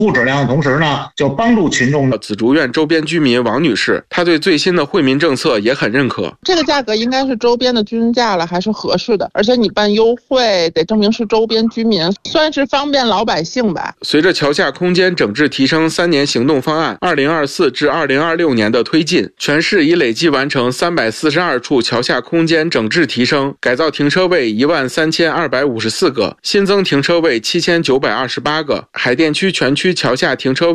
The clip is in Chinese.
物质量的同时呢，就帮助群众。 紫竹院周边居民王女士，她对最新的惠民政策也很认可。 这个价格应该是周边的均价了，还是合适的，而且你办优惠得证明是周边居民，算是方便老百姓吧。 随着桥下空间整治提升3年行动方案2024至2026年的推进，全市已累计完成342处桥下空间整治提升，改造停车位13254个，新增停车位7928个。海淀区全区桥下停车位